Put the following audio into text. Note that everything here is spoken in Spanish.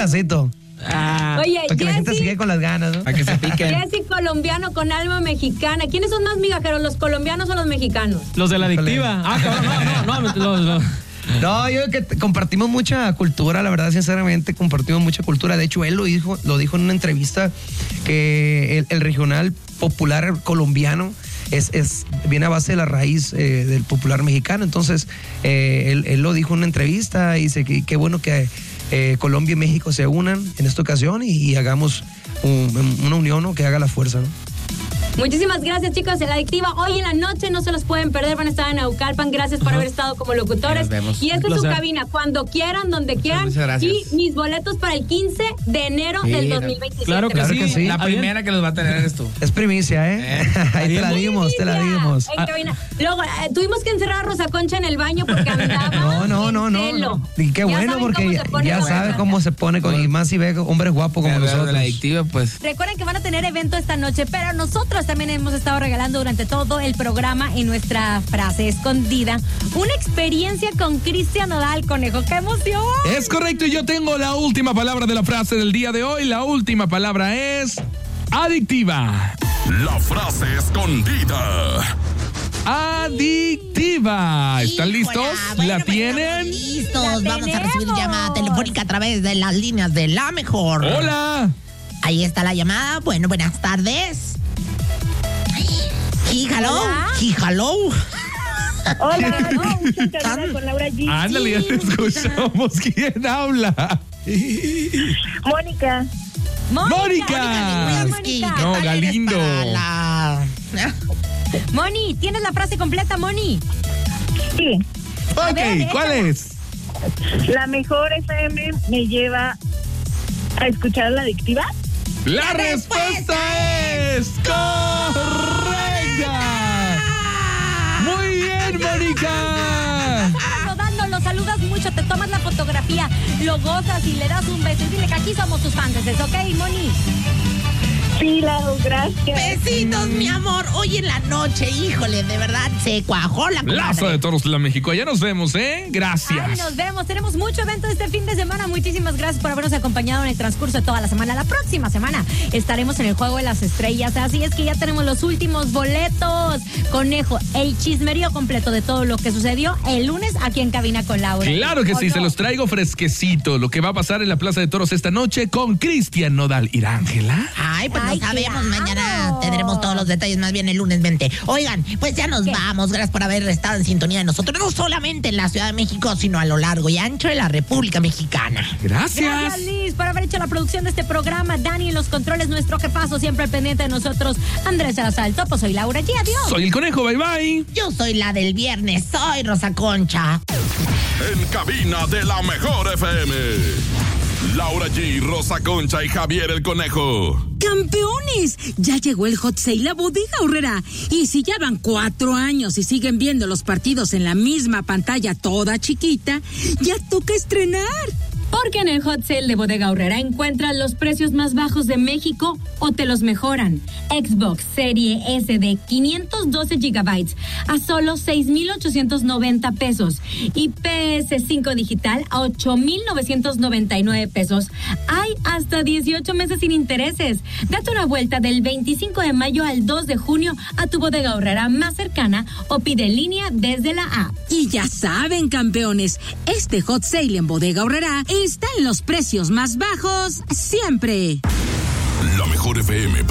pedacito. Oye, para que la gente se quede con las ganas, ¿no? Para que se piquen. Jessy colombiano con alma mexicana. ¿Quiénes son más migajeros, los colombianos o los mexicanos? Los de la adictiva. No, yo creo que compartimos mucha cultura, la verdad, sinceramente, compartimos mucha cultura. De hecho, él lo dijo en una entrevista que el regional popular colombiano viene a base de la raíz del popular mexicano. Entonces, él lo dijo en una entrevista y dice que qué bueno que Colombia y México se unan en esta ocasión y hagamos una unión, ¿no? Que haga la fuerza, ¿no? Muchísimas gracias, chicos, de La Adictiva. Hoy en la noche no se los pueden perder, van a estar en Naucalpan. Gracias por haber estado como locutores. Nos vemos. Y esta es su cabina, cuando quieran, donde quieran. Muchas gracias. Y mis boletos para el 15 de enero del 2027. Claro que sí. La primera que los va a tener eres tú. Es primicia, ¿eh? Ahí te la dimos. En cabina. Luego, tuvimos que encerrar a Rosa Concha en el baño porque andaba No. Y qué bueno, porque ya sabe cómo se pone, y más si ve hombres guapos como nosotros. De La Adictiva, pues. Recuerden que van a tener evento esta noche, pero nosotros también hemos estado regalando durante todo el programa en nuestra frase escondida una experiencia con Cristian Nodal, Conejo. ¡Qué emoción! Es correcto, y yo tengo la última palabra de la frase del día de hoy. La última palabra es adictiva. La frase escondida. Adictiva. ¿Están listos? Bueno, ¿La tienen? Listos. Vamos a recibir llamada telefónica a través de las líneas de La Mejor. Hola. Ahí está la llamada. Bueno, buenas tardes. Hello. Hola, con Laura G. Ándale, ya te escuchamos. ¿Quién habla? Mónica. ¡Mónica! No, Galindo. Moni, ¿tienes la frase completa, Moni? Sí. Ok, ¿cuál es? La Mejor FM me lleva a escuchar La Adictiva. La respuesta es correcta. Muy bien, Mónica. Rodando, lo saludas mucho, te tomas la fotografía, lo gozas y le das un beso. Y dile que aquí somos tus fans, ¿ok, Moni? Sí, Lau, gracias. Besitos, mi amor. Hoy en la noche, híjole, de verdad, se cuajó la comadre. Plaza de Toros La México. Ya nos vemos, Gracias. Ay, nos vemos. Tenemos mucho evento este fin de semana. Muchísimas gracias por habernos acompañado en el transcurso de toda la semana. La próxima semana estaremos en el Juego de las Estrellas. Así es que ya tenemos los últimos boletos. Conejo, el chismerío completo de todo lo que sucedió el lunes aquí en Cabina con Laura. Claro que sí, no? se los traigo fresquecito. Lo que va a pasar en la Plaza de Toros esta noche con Cristian Nodal. ¿Irá Ángela? Ay, pues no sabemos. Claro. Mañana tendremos todos los detalles, más bien el lunes 20. Oigan, pues ya nos vamos. Gracias por haber estado en sintonía de nosotros. No solamente en la Ciudad de México, sino a lo largo y ancho de la República Mexicana. Gracias. Liz, por haber hecho la producción de este programa. Dani en los controles, nuestro jefazo, siempre al pendiente de nosotros. Andrés Salazar, el Topo. Soy Laura G. Adiós. Soy el Conejo. Bye, bye. Yo soy la del viernes. Soy Rosa Concha. En cabina de La Mejor FM. Laura G, Rosa Concha y Javier el Conejo. ¡Campeones! Ya llegó el Hot Sale a Bodega Aurrera. Y si ya van 4 años y siguen viendo los partidos en la misma pantalla toda chiquita, ya toca estrenar. Porque en el Hot Sale de Bodega Aurrera encuentras los precios más bajos de México o te los mejoran. Xbox Serie S de 512 GB a solo 6,890 pesos y PS5 digital a 8,999 pesos. Hay hasta 18 meses sin intereses. Date una vuelta del 25 de mayo al 2 de junio a tu Bodega Aurrera más cercana o pide en línea desde la app. Y ya saben, campeones, este Hot Sale en Bodega Aurrera está en los precios más bajos siempre. La Mejor FM